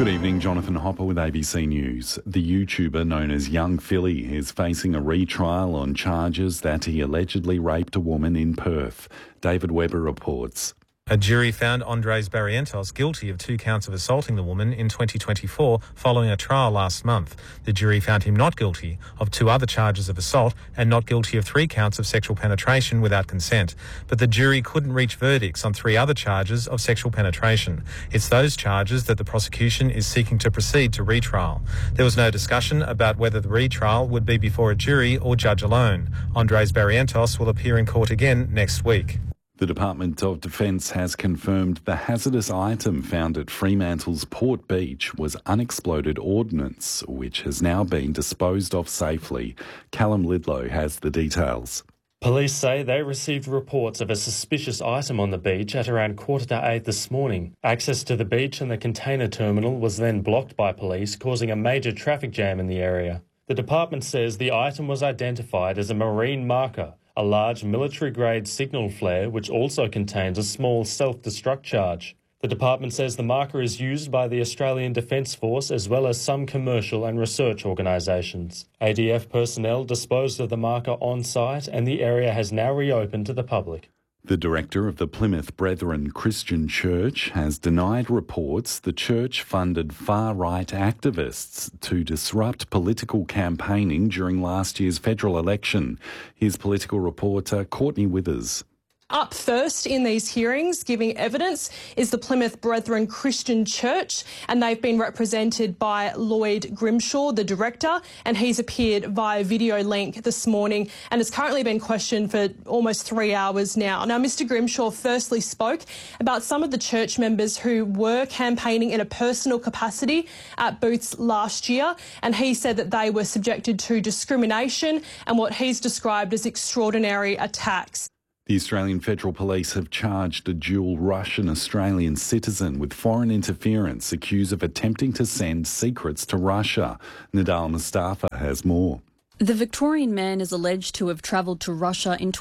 Good evening, Jonathan Hopper with ABC News. The YouTuber known as Young Philly is facing a retrial on charges that he allegedly raped a woman in Perth. David Webber reports. A jury found Andres Barrientos guilty of 2 counts of assaulting the woman in 2024 following a trial last month. The jury found him not guilty of 2 other charges of assault and not guilty of 3 counts of sexual penetration without consent. But the jury couldn't reach verdicts on 3 other charges of sexual penetration. It's those charges that the prosecution is seeking to proceed to retrial. There was no discussion about whether the retrial would be before a jury or judge alone. Andres Barrientos will appear in court again next week. The Department of Defence has confirmed the hazardous item found at Fremantle's Port Beach was unexploded ordnance, which has now been disposed of safely. Callum Lidlow has the details. Police say they received reports of a suspicious item on the beach at around 7:45 this morning. Access to the beach and the container terminal was then blocked by police, causing a major traffic jam in the area. The department says the item was identified as a marine marker, a large military-grade signal flare which also contains a small self-destruct charge. The department says the marker is used by the Australian Defence Force as well as some commercial and research organisations. ADF personnel disposed of the marker on site and the area has now reopened to the public. The director of the Plymouth Brethren Christian Church has denied reports the church funded far-right activists to disrupt political campaigning during last year's federal election. Here's political reporter Courtney Withers. Up first in these hearings, giving evidence, is the Plymouth Brethren Christian Church, and they've been represented by Lloyd Grimshaw, the director, and he's appeared via video link this morning and has currently been questioned for almost 3 hours now. Now, Mr Grimshaw firstly spoke about some of the church members who were campaigning in a personal capacity at Booths last year, and he said that they were subjected to discrimination and what he's described as extraordinary attacks. The Australian Federal Police have charged a dual Russian-Australian citizen with foreign interference accused of attempting to send secrets to Russia. Nadal Mustafa has more. The Victorian man is alleged to have travelled to Russia in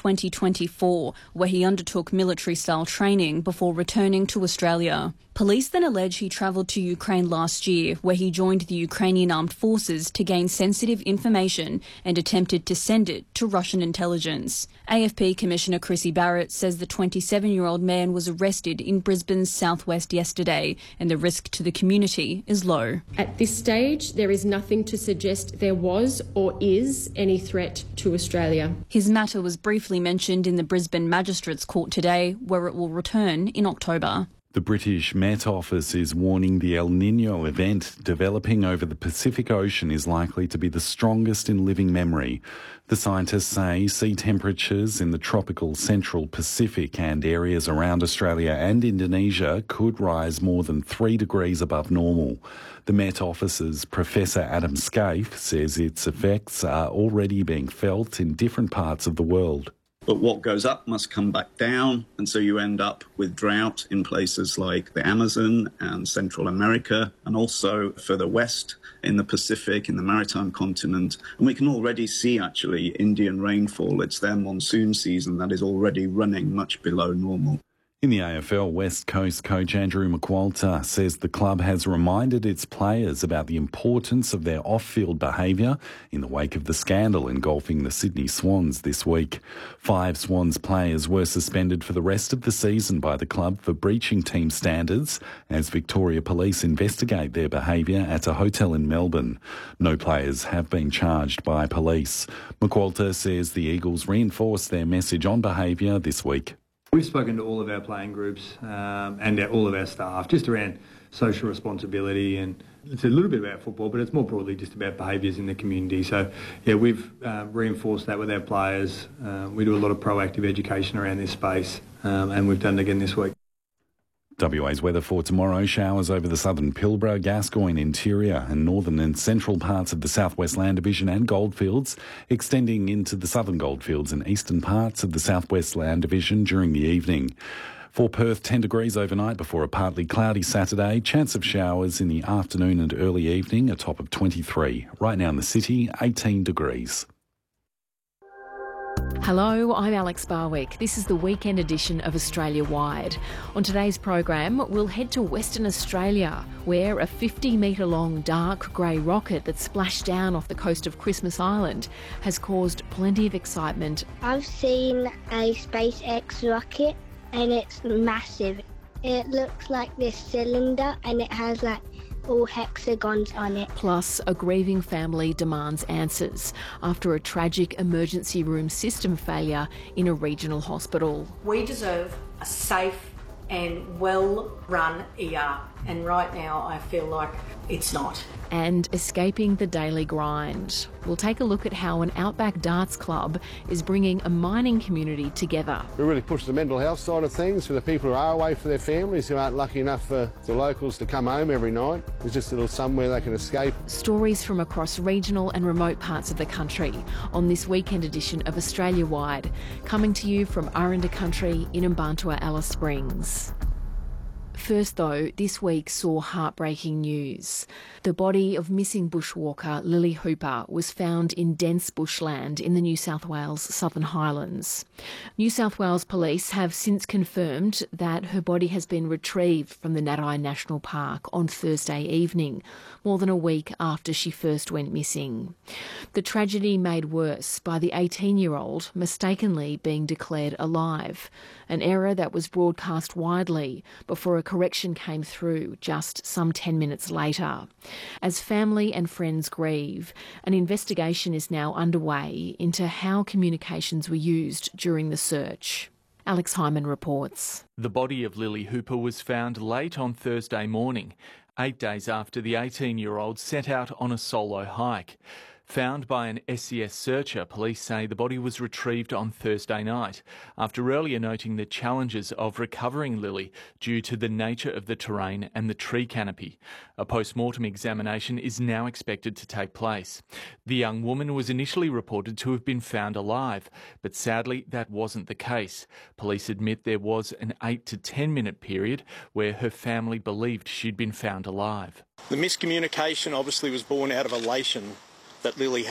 2024, where he undertook military-style training before returning to Australia. Police then allege he travelled to Ukraine last year, where he joined the Ukrainian armed forces to gain sensitive information and attempted to send it to Russian intelligence. AFP Commissioner Chrissy Barrett says the 27-year-old man was arrested in Brisbane's southwest yesterday, and the risk to the community is low. At this stage, there is nothing to suggest there was or is any threat to Australia. His matter was briefly mentioned in the Brisbane Magistrates Court today, where it will return in October. The British Met Office is warning the El Niño event developing over the Pacific Ocean is likely to be the strongest in living memory. The scientists say sea temperatures in the tropical central Pacific and areas around Australia and Indonesia could rise more than 3 degrees above normal. The Met Office's Professor Adam Scaife says its effects are already being felt in different parts of the world. But what goes up must come back down, and so you end up with drought in places like the Amazon and Central America, and also further west in the Pacific, in the maritime continent. And we can already see, actually, Indian rainfall. It's their monsoon season that is already running much below normal. In the AFL, West Coast coach Andrew McQualter says the club has reminded its players about the importance of their off-field behaviour in the wake of the scandal engulfing the Sydney Swans this week. 5 Swans players were suspended for the rest of the season by the club for breaching team standards as Victoria Police investigate their behaviour at a hotel in Melbourne. No players have been charged by police. McQualter says the Eagles reinforced their message on behaviour this week. We've spoken to all of our playing groups and all of our staff just around social responsibility, and it's a little bit about football, but it's more broadly just about behaviours in the community. So, yeah, we've reinforced that with our players. We do a lot of proactive education around this space, and we've done it again this week. WA's weather for tomorrow: showers over the southern Pilbara, Gascoyne interior and northern and central parts of the southwest Land Division and goldfields, extending into the southern goldfields and eastern parts of the southwest Land Division during the evening. For Perth, 10 degrees overnight before a partly cloudy Saturday. Chance of showers in the afternoon and early evening, a top of 23. Right now in the city, 18 degrees. Hello, I'm Alex Barwick. This is the weekend edition of Australia Wide. On today's program, we'll head to Western Australia, where a 50-metre-long dark grey rocket that splashed down off the coast of Christmas Island has caused plenty of excitement. I've seen a SpaceX rocket and it's massive. It looks like this cylinder and it has all hexagons on it. Plus, a grieving family demands answers after a tragic emergency room system failure in a regional hospital. We deserve a safe and well-run ER, and right now I feel like it's not. And escaping the daily grind. We'll take a look at how an Outback Darts Club is bringing a mining community together. We really push the mental health side of things for the people who are away for their families, who aren't lucky enough for the locals to come home every night. There's just a little somewhere they can escape. Stories from across regional and remote parts of the country on this weekend edition of Australia Wide, coming to you from Aranda Country in Mbantua, Alice Springs. First though, this week saw heartbreaking news. The body of missing bushwalker Lily Hooper was found in dense bushland in the New South Wales Southern Highlands. New South Wales Police have since confirmed that her body has been retrieved from the Narrai National Park on Thursday evening, more than a week after she first went missing. The tragedy made worse by the 18-year-old mistakenly being declared alive, an error that was broadcast widely before a correction came through just some 10 minutes later. As family and friends grieve, an investigation is now underway into how communications were used during the search. Alex Hyman reports. The body of Lily Hooper was found late on Thursday morning, 8 days after the 18-year-old set out on a solo hike. Found by an SES searcher, police say the body was retrieved on Thursday night, after earlier noting the challenges of recovering Lily due to the nature of the terrain and the tree canopy. A post-mortem examination is now expected to take place. The young woman was initially reported to have been found alive, but sadly that wasn't the case. Police admit there was an 8 to 10 minute period where her family believed she'd been found alive. The miscommunication obviously was born out of elation that Lily